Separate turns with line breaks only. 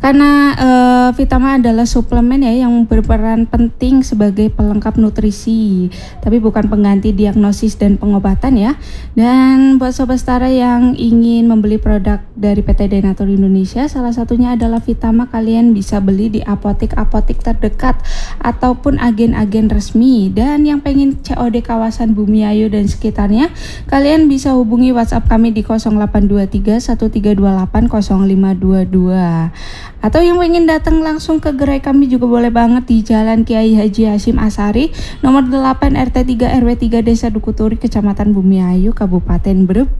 Karena Vitama adalah suplemen ya yang berperan penting sebagai pelengkap nutrisi, tapi bukan pengganti diagnosis dan pengobatan ya. Dan buat Sobat Setara yang ingin membeli produk dari PT Denatur Indonesia, salah satunya adalah Vitama. Kalian bisa beli di apotek-apotek terdekat ataupun agen-agen resmi. Dan yang pengen COD kawasan Bumiayu dan sekitarnya, kalian bisa hubungi WhatsApp kami di 0823 1328 0522. Atau yang pengen datang langsung ke gerai kami juga boleh banget di Jalan Kiai Haji Hasyim Asari, nomor 8 RT 3 RW 3 Desa Dukuturi, Kecamatan Bumiayu, Kabupaten Brebes.